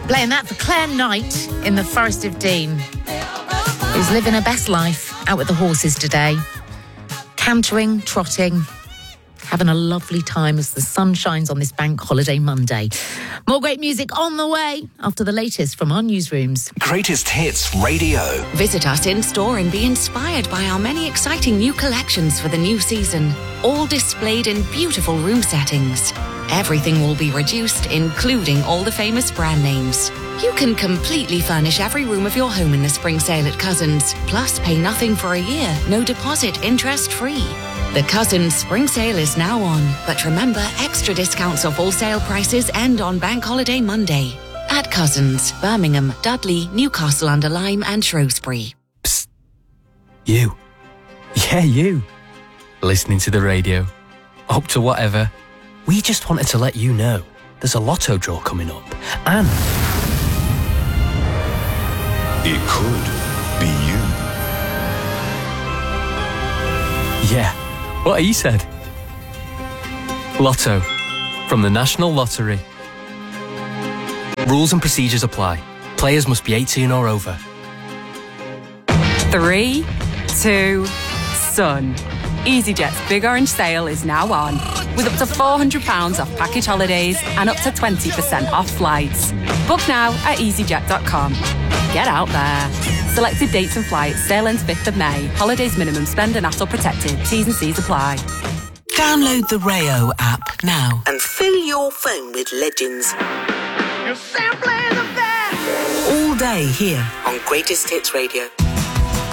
Playing that for Claire Knight in the Forest of Dean, who's living her best life out with the horses today. Cantering, trotting, having a lovely time as the sun shines on this bank holiday Monday. More great music on the way after the latest from our newsrooms. Greatest Hits Radio. Visit us in store and be inspired by our many exciting new collections for the new season, all displayed in beautiful room settings. Everything will be reduced, including all the famous brand names. You can completely furnish every room of your home in the spring sale at Cousins. Plus, pay nothing for a year, no deposit, interest-free. The Cousins spring sale is now on. But remember, extra discounts off all sale prices end on Bank Holiday Monday. At Cousins, Birmingham, Dudley, Newcastle-under-Lyme and Shrewsbury. Psst. You. Yeah, you. Listening to the radio. Up to whatever. We just wanted to let you know there's a lotto draw coming up. And it could be you. Yeah, what he said. Lotto, from the National Lottery. Rules and procedures apply. Players must be 18 or over. 3, 2, Sun. EasyJet's Big Orange Sale is now on, with up to £400 off package holidays and up to 20% off flights. Book now at easyjet.com. Get out there. Selected dates and flights. Sale ends 5th of May. Holidays minimum spend and ATOL protected. T's and C's apply. Download the Rayo app now and fill your phone with legends. You're simply the best. All day here on Greatest Hits Radio.